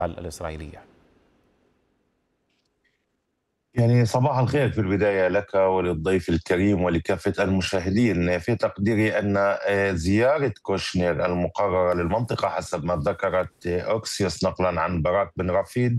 الإسرائيلية. يعني صباح الخير في البداية لك وللضيف الكريم ولكافة المشاهدين. في تقديري أن زيارة كوشنر المقررة للمنطقة حسب ما ذكرت أوكسيوس نقلا عن باراك بن رفيد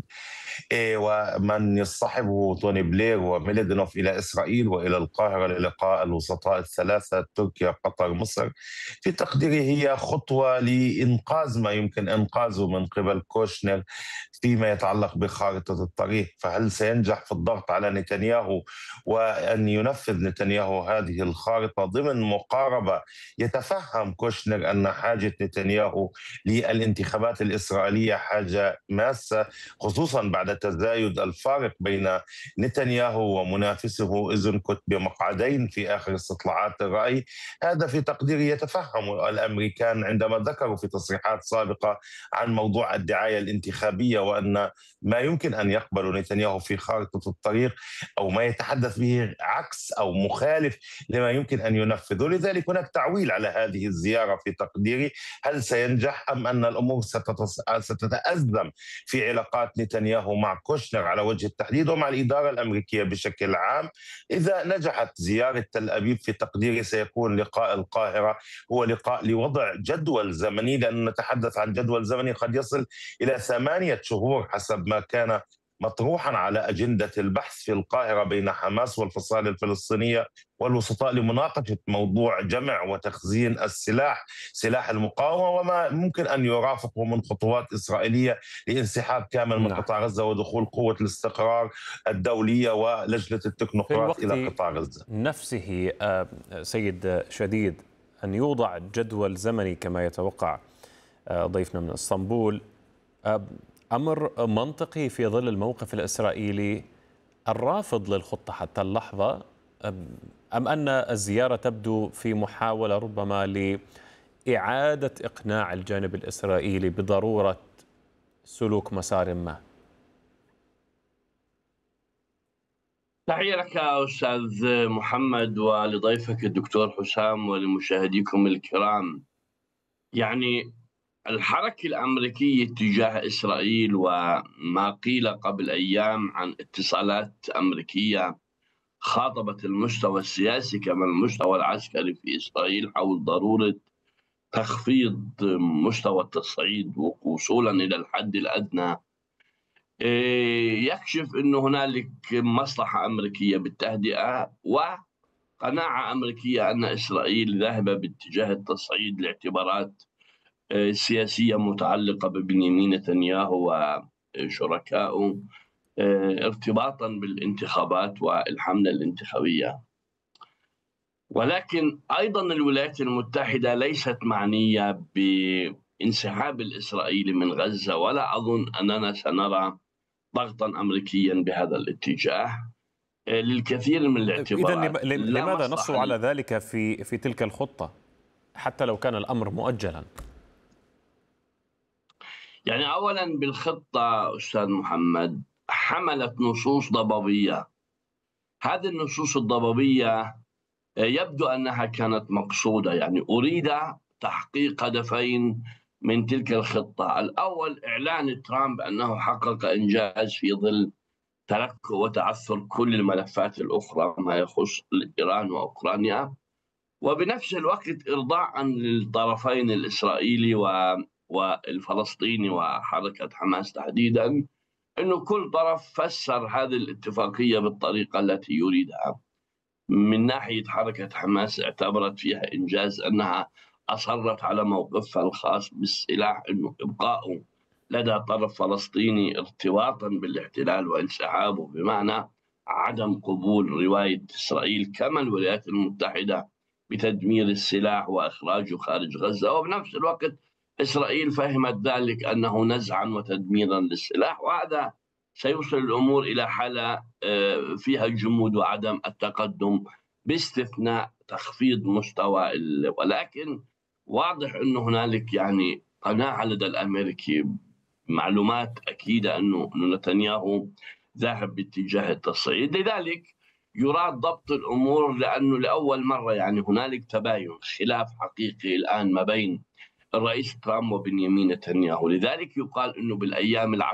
ومن يصطحبه توني بلير وميليدنوف إلى إسرائيل وإلى القاهرة للقاء الوسطاء الثلاثة تركيا قطر مصر، في تقديري هي خطوة لإنقاذ ما يمكن إنقاذه من قبل كوشنر فيما يتعلق بخارطة الطريق. فهل سينجح في الضغط على نتنياهو وأن ينفذ نتنياهو هذه الخارطة ضمن مقاربة يتفهم كوشنر أن حاجة نتنياهو للانتخابات الإسرائيلية حاجة ماسة، خصوصا بعد تزايد الفارق بين نتنياهو ومنافسه إيزنكوت بمقعدين في آخر استطلاعات الرأي. هذا في تقديري يتفهم الأمريكان عندما ذكروا في تصريحات سابقة عن موضوع الدعاية الانتخابية، وأن ما يمكن أن يقبل نتنياهو في خارطة الطريق أو ما يتحدث به عكس أو مخالف لما يمكن أن ينفذه. لذلك هناك تعويل على هذه الزيارة في تقديري. هل سينجح أم أن الأمور ستتأزم في علاقات نتنياهو مع كوشنر على وجه التحديد ومع الإدارة الأمريكية بشكل عام؟ إذا نجحت زيارة تل أبيب في تقديري سيكون لقاء القاهرة هو لقاء لوضع جدول زمني، لأن نتحدث عن جدول زمني قد يصل إلى 8 شهور حسب ما كان مطروحا على أجندة البحث في القاهرة بين حماس والفصائل الفلسطينية والوسطاء لمناقشة موضوع جمع وتخزين السلاح، سلاح المقاومة، وما ممكن أن يرافقه من خطوات إسرائيلية لانسحاب كامل من نعم. قطاع غزة ودخول قوة الاستقرار الدولية ولجنة في التكنوقراط الوقت إلى قطاع غزة. نفسه سيد شديد، أن يوضع جدول زمني كما يتوقع ضيفنا من اسطنبول، آه، أمر منطقي في ظل الموقف الإسرائيلي الرافض للخطة حتى اللحظة، أم أن الزيارة تبدو في محاولة ربما لإعادة إقناع الجانب الإسرائيلي بضرورة سلوك مسار ما؟ تحية لك أستاذ محمد ولضيفك الدكتور حسام ولمشاهديكم الكرام. يعني الحركة الأمريكية تجاه إسرائيل وما قيل قبل أيام عن اتصالات أمريكية خاطبت المستوى السياسي كما المستوى العسكري في إسرائيل حول ضرورة تخفيض مستوى التصعيد وصولا إلى الحد الأدنى، يكشف أن هنالك مصلحة أمريكية بالتهدئة وقناعة أمريكية أن إسرائيل ذاهبة باتجاه التصعيد لاعتبارات سياسية متعلقة ببنيامين نتنياهو وشركائه ارتباطا بالانتخابات والحملة الانتخابية. ولكن أيضا الولايات المتحدة ليست معنية بانسحاب الإسرائيلي من غزة، ولا أظن أننا سنرى ضغطا أمريكيا بهذا الاتجاه للكثير من إذا الاعتبارات. لا لماذا نصوا مصلحة على ذلك في تلك الخطة حتى لو كان الأمر مؤجلا؟ يعني أولا بالخطة أستاذ محمد حملت نصوص ضبابية. هذه النصوص الضبابية يبدو أنها كانت مقصودة، يعني أريد تحقيق هدفين من تلك الخطة. الأول إعلان ترامب أنه حقق إنجاز في ظل ترك وتعثر كل الملفات الأخرى ما يخص إيران وأوكرانيا، وبنفس الوقت إرضاء للطرفين الإسرائيلي والفلسطيني وحركة حماس تحديدا، أنه كل طرف فسر هذه الاتفاقية بالطريقة التي يريدها. من ناحية حركة حماس اعتبرت فيها إنجاز أنها أصرت على موقفها الخاص بالسلاح، أنه إبقاؤه لدى طرف فلسطيني ارتباطا بالاحتلال وانسحابه، بمعنى عدم قبول رواية إسرائيل كما الولايات المتحدة بتدمير السلاح وإخراجه خارج غزة. وبنفس الوقت إسرائيل فهمت ذلك أنه نزعا وتدميرا للسلاح، وهذا سيوصل الأمور إلى حالة فيها جمود وعدم التقدم باستثناء تخفيض مستوى ولكن واضح أنه هنالك يعني قناعة لدى الأمريكي، معلومات أكيدة أنه نتنياهو ذاهب باتجاه التصعيد. لذلك يراد ضبط الأمور، لأنه لأول مرة يعني هنالك تباين خلاف حقيقي الآن ما بين الرئيس ترامب وبنيامين نتنياهو. لذلك يقال أنه بالأيام